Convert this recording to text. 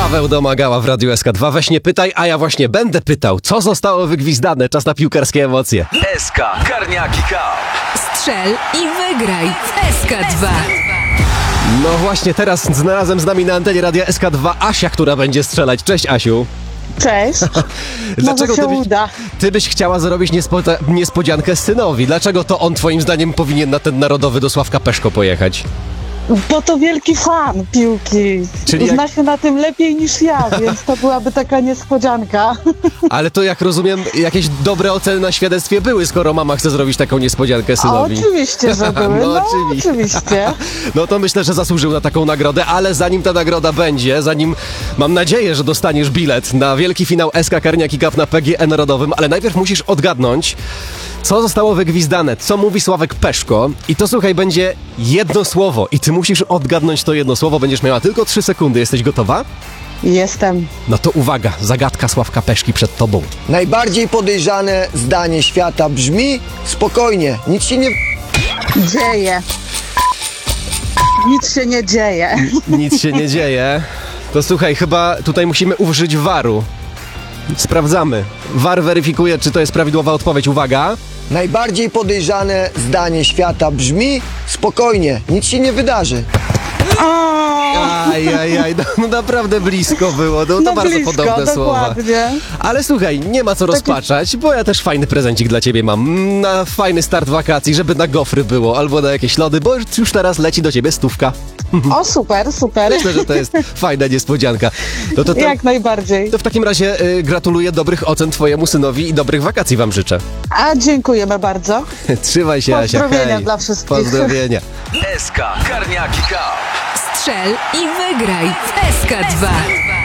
Paweł Domagała w Radiu SK2. Weź nie pytaj, a ja właśnie będę pytał. Co zostało wygwizdane? Czas na piłkarskie emocje. SK Karniaki Cup. Strzel i wygraj w SK2. No właśnie, teraz znalazłem z nami na antenie Radia SK2 Asia, która będzie strzelać. Cześć, Asiu. Cześć. Dlaczego Może się uda. ty byś chciała zrobić niespodziankę synowi? Dlaczego to on twoim zdaniem powinien na ten narodowy do Sławka Peszko pojechać? Bo to wielki fan piłki. Czyli Zna się na tym lepiej niż ja, więc to byłaby taka niespodzianka. Ale to, jak rozumiem, jakieś dobre oceny na świadectwie były, skoro mama chce zrobić taką niespodziankę A synowi. oczywiście, że były. No, No, oczywiście. oczywiście. No to myślę, że zasłużył na taką nagrodę, ale zanim ta nagroda będzie, zanim mam nadzieję, że dostaniesz bilet na wielki finał SK Karniaki Cup na PGE Narodowym, ale najpierw musisz odgadnąć, co zostało wygwizdane, co mówi Sławek Peszko. I to, słuchaj, będzie jedno słowo i ty musisz odgadnąć to jedno słowo. Będziesz miała tylko 3 sekundy. Jesteś gotowa? Jestem. No to uwaga, zagadka Sławka Peszki przed tobą. Najbardziej podejrzane zdanie świata brzmi: spokojnie, nic się nie... Dzieje. Nic się nie dzieje. Nic się nie dzieje. To słuchaj, chyba tutaj musimy użyć VAR-u. Sprawdzamy. VAR weryfikuje, czy to jest prawidłowa odpowiedź. Uwaga. Najbardziej podejrzane zdanie świata brzmi: spokojnie, nic się nie wydarzy. Ajajaj, no naprawdę blisko było. No, to No bardzo blisko, podobne słowa. dokładnie. Ale słuchaj, nie ma co rozpaczać, bo ja też fajny prezencik dla ciebie mam. Na fajny start wakacji, żeby na gofry było, albo na jakieś lody, bo już teraz leci do ciebie 100. O, super, super. Myślę, że to jest fajna niespodzianka. No to Jak najbardziej. to w takim razie gratuluję dobrych ocen twojemu synowi i dobrych wakacji wam życzę. A dziękujemy bardzo. Trzymaj się, Asia. Pozdrowienia Hej. dla wszystkich. Pozdrowienia. SK Karniaki Cup. Strzel i wygraj w SK2.